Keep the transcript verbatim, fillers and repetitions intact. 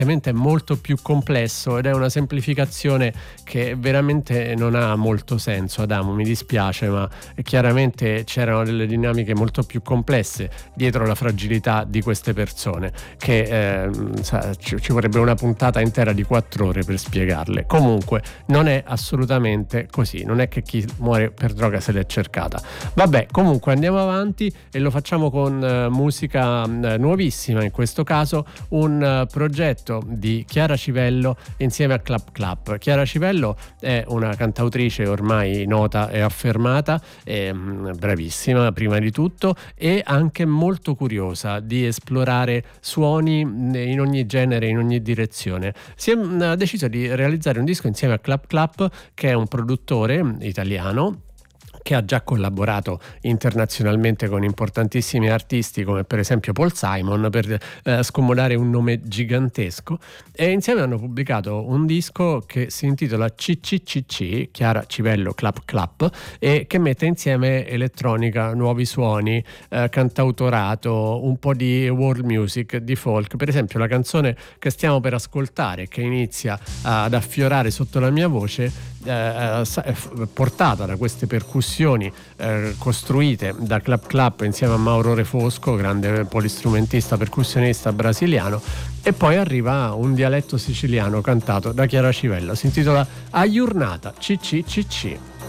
è molto più complesso ed è una semplificazione che veramente non ha molto senso. Adamo, mi dispiace, ma chiaramente c'erano delle dinamiche molto più complesse dietro la fragilità di queste persone che eh, ci, ci vorrebbe una puntata intera di quattro ore per spiegarle. Comunque non è assolutamente così, non è che chi muore per droga se l'è cercata. Vabbè, comunque andiamo avanti e lo facciamo con uh, musica uh, nuovissima, in questo caso un uh, progetto di Chiara Civello insieme a Clap Clap. Chiara Civello è una cantautrice ormai nota e affermata, è bravissima prima di tutto e anche molto curiosa di esplorare suoni in ogni genere, in ogni direzione. Si è ha deciso di realizzare un disco insieme a Clap Clap, che è un produttore italiano che ha già collaborato internazionalmente con importantissimi artisti come per esempio Paul Simon, per eh, scomodare un nome gigantesco, e insieme hanno pubblicato un disco che si intitola C C C C, Chiara Civello Clap Clap, e che mette insieme elettronica, nuovi suoni, eh, cantautorato, un po' di world music, di folk. Per esempio la canzone che stiamo per ascoltare, che inizia ad affiorare sotto la mia voce, eh, è portata da queste percussioni Eh, costruite da Clap Clap insieme a Mauro Refosco, grande polistrumentista percussionista brasiliano, e poi arriva un dialetto siciliano cantato da Chiara Civello. Si intitola A Giornata C C C C.